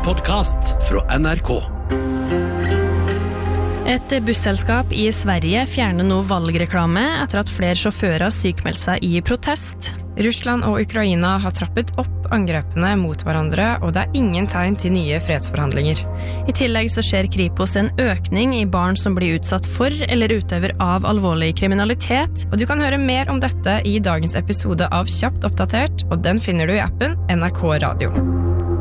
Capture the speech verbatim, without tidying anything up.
podcast fra N R K. Et busselskap i Sverige fjerner nå valgreklame etter at flere sjåfører sykmeldt seg i protest. Russland og Ukraina har trappet opp angrepene mot hverandre, og det er ingen tegn til nye fredsforhandlinger. I tillegg så ser Kripos en økning i barn som blir utsatt for eller utøver av alvorlig kriminalitet. Og du kan høre mer om dette i dagens episode av Kjapt oppdatert, og den finner du i appen N R K Radio.